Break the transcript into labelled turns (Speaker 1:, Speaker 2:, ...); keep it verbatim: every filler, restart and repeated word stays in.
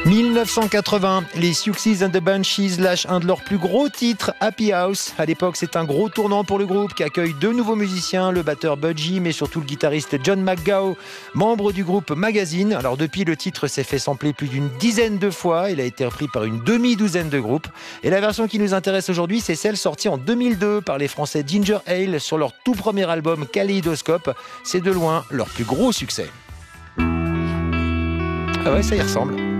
Speaker 1: mille neuf cent quatre-vingts, les Siouxsie and the Banshees lâchent un de leurs plus gros titres, Happy House. À l'époque, c'est un gros tournant pour le groupe qui accueille deux nouveaux musiciens, le batteur Budgie, mais surtout le guitariste John McGowan, membre du groupe Magazine. Alors depuis, le titre s'est fait sampler plus d'une dizaine de fois. Il a été repris par une demi-douzaine de groupes. Et la version qui nous intéresse aujourd'hui, c'est celle sortie en deux mille deux par les Français Ginger Ale sur leur tout premier album Kaléidoscope. C'est de loin leur plus gros succès. Ah ouais, ça y ressemble.